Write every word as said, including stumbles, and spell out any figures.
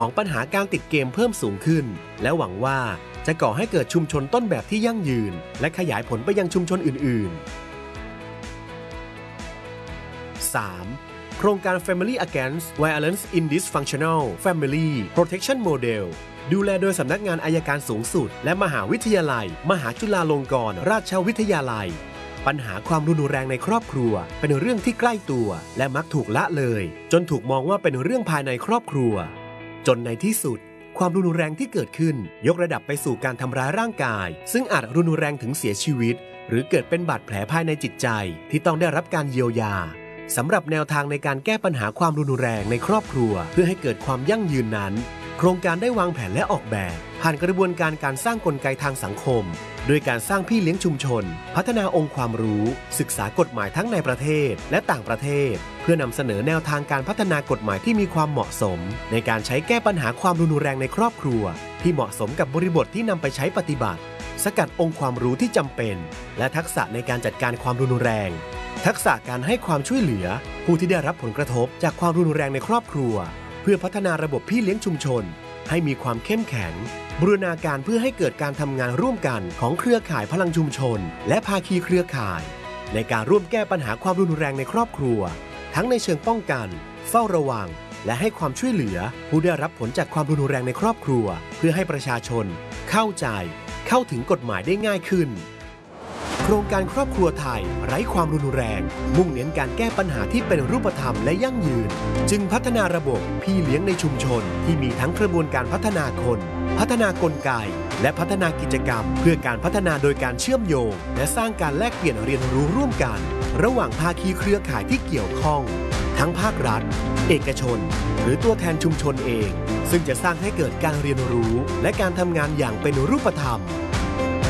ของปัญหาการติดเกมเพิ่มสูงขึ้นและหวังว่าจะก่อให้เกิดชุมชนต้นแบบที่ยั่งยืนและขยายผลไปยังชุมชนอื่นๆ สาม โครงการ Family Against Violence in Dysfunctional Family Protection Model ดูแลโดยสำนักงานอัยการสูงสุดและมหาวิทยาลัยมหาจุฬาลงกรณราชวิทยาลัยปัญหาความรุนแรงในครอบครัวเป็นเรื่องที่ใกล้ตัวและมักถูกละเลยจนถูกมองว่าเป็นเรื่องภายในครอบครัวจนในที่สุดความรุนแรงที่เกิดขึ้นยกระดับไปสู่การทำร้ายร่างกายซึ่งอาจรุนแรงถึงเสียชีวิตหรือเกิดเป็นบาดแผลภายในจิตใจที่ต้องได้รับการเยียวยาสำหรับแนวทางในการแก้ปัญหาความรุนแรงในครอบครัวเพื่อให้เกิดความยั่งยืนนั้นโครงการได้วางแผนและออกแบบผ่านกระบวนการการสร้างกลไกทางสังคมโดยการสร้างพี่เลี้ยงชุมชนพัฒนาองค์ความรู้ศึกษากฎหมายทั้งในประเทศและต่างประเทศเพื่อนำเสนอแนวทางการพัฒนากฎหมายที่มีความเหมาะสมในการใช้แก้ปัญหาความรุนแรงในครอบครัวที่เหมาะสมกับบริบทที่นำไปใช้ปฏิบัติสกัดองค์ความรู้ที่จำเป็นและทักษะในการจัดการความรุนแรงทักษะการให้ความช่วยเหลือผู้ที่ได้รับผลกระทบจากความรุนแรงในครอบครัวเพื่อพัฒนาระบบพี่เลี้ยงชุมชนให้มีความเข้มแข็งบูรณาการเพื่อให้เกิดการทำงานร่วมกันของเครือข่ายพลังชุมชนและภาคีเครือข่ายในการร่วมแก้ปัญหาความรุนแรงในครอบครัวทั้งในเชิงป้องกันเฝ้าระวังและให้ความช่วยเหลือผู้ได้รับผลจากความรุนแรงในครอบครัวเพื่อให้ประชาชนเข้าใจเข้าถึงกฎหมายได้ง่ายขึ้นโครงการครอบครัวไทยไร้ความรุนแรงมุ่งเน้นการแก้ปัญหาที่เป็นรูปธรรมและยั่งยืนจึงพัฒนาระบบพี่เลี้ยงในชุมชนที่มีทั้งกระบวนการพัฒนาคนพัฒนากลไกและพัฒนากิจกรรมเพื่อการพัฒนาโดยการเชื่อมโยงและสร้างการแลกเปลี่ยนเรียนรู้ร่วมกันระหว่างภาคีเครือข่ายที่เกี่ยวข้องทั้งภาครัฐเอกชนหรือตัวแทนชุมชนเองซึ่งจะสร้างให้เกิดการเรียนรู้และการทำงานอย่างเป็นรูปธรรม